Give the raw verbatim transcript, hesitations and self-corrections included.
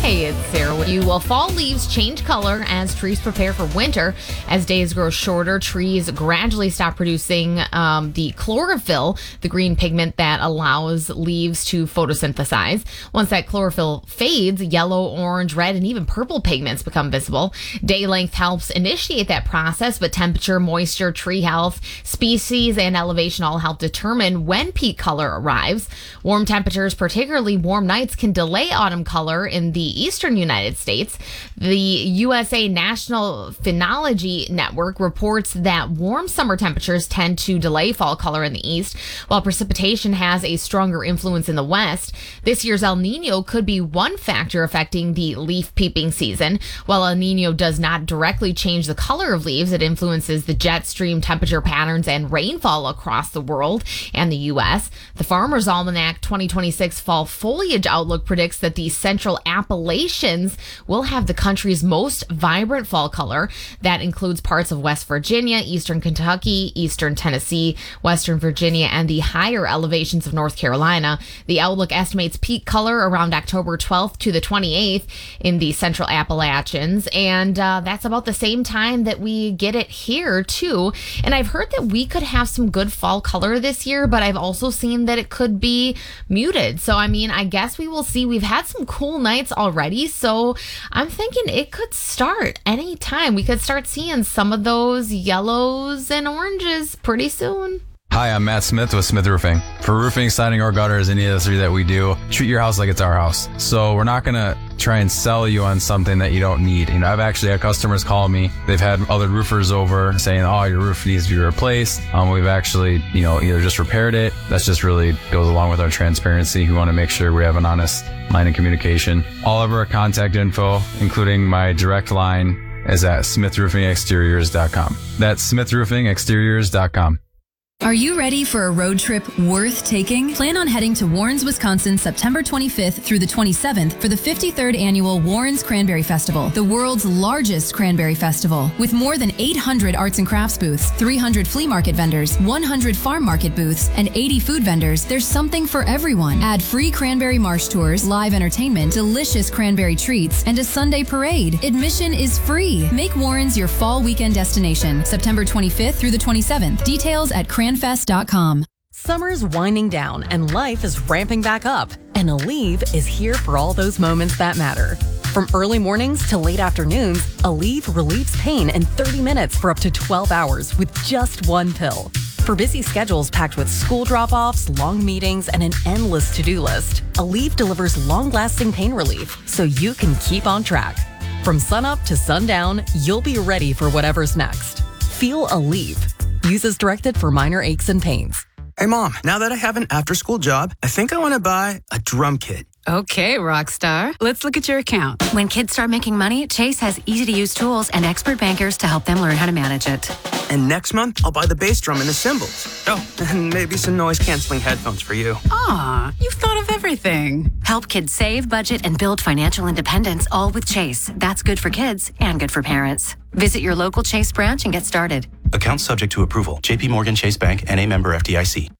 Hey, it's Sarah with you. Well, fall leaves change color as trees prepare for winter. As days grow shorter, trees gradually stop producing um, the chlorophyll, the green pigment that allows leaves to photosynthesize. Once that chlorophyll fades, yellow, orange, red, and even purple pigments become visible. Day length helps initiate that process, but temperature, moisture, tree health, species, and elevation all help determine when peak color arrives. Warm temperatures, particularly warm nights, can delay autumn color in the eastern United States. The U S A National Phenology Network reports that warm summer temperatures tend to delay fall color in the east, while precipitation has a stronger influence in the west. This year's El Nino could be one factor affecting the leaf peeping season. While El Nino does not directly change the color of leaves, it influences the jet stream temperature patterns and rainfall across the world and the U S. The Farmer's Almanac twenty twenty-six Fall Foliage Outlook predicts that the Central Appalachians will have the country's most vibrant fall color. That includes parts of West Virginia, eastern Kentucky, eastern Tennessee, western Virginia, and the higher elevations of North Carolina. The outlook estimates peak color around October twelfth to the twenty-eighth in the Central Appalachians, and uh, that's about the same time that we get it here, too. And I've heard that we could have some good fall color this year, but I've also seen that it could be muted. So, I mean, I guess we will see. We've had some cool nights already, so I'm thinking it could start anytime. We could start seeing some of those yellows and oranges pretty soon. Hi, I'm Matt Smith with Smith Roofing. For roofing, siding, or gutters, any of the three that we do, treat your house like it's our house. So we're not going to try and sell you on something that you don't need. You know, I've actually had customers call me. They've had other roofers over saying, oh, your roof needs to be replaced. Um, we've actually, you know, either just repaired it. That's just really goes along with our transparency. We want to make sure we have an honest line of communication. All of our contact info, including my direct line, is at smith roofing exteriors dot com. That's smith roofing exteriors dot com. Are you ready for a road trip worth taking? Plan on heading to Warrens, Wisconsin, September twenty-fifth through the twenty-seventh for the fifty-third Annual Warrens Cranberry Festival, the world's largest cranberry festival. With more than eight hundred arts and crafts booths, three hundred flea market vendors, one hundred farm market booths, and eighty food vendors, there's something for everyone. Add free cranberry marsh tours, live entertainment, delicious cranberry treats, and a Sunday parade. Admission is free. Make Warrens your fall weekend destination, September twenty-fifth through the twenty-seventh. Details at cranfest dot com. Summer's winding down and life is ramping back up, and Aleve is here for all those moments that matter. From early mornings to late afternoons, Aleve relieves pain in thirty minutes for up to twelve hours with just one pill. For busy schedules packed with school drop-offs, long meetings, and an endless to-do list, Aleve delivers long-lasting pain relief so you can keep on track. From sunup to sundown, you'll be ready for whatever's next. Feel Aleve. Use as directed for minor aches and pains. Hey, Mom, now that I have an after-school job, I think I want to buy a drum kit. Okay, rock star. Let's look at your account. When kids start making money, Chase has easy-to-use tools and expert bankers to help them learn how to manage it. And next month, I'll buy the bass drum and the cymbals. Oh, and maybe some noise-canceling headphones for you. Aw, you've thought of everything. Help kids save, budget, and build financial independence, all with Chase. That's good for kids and good for parents. Visit your local Chase branch and get started. Account subject to approval. J P Morgan Chase Bank, N A member F D I C.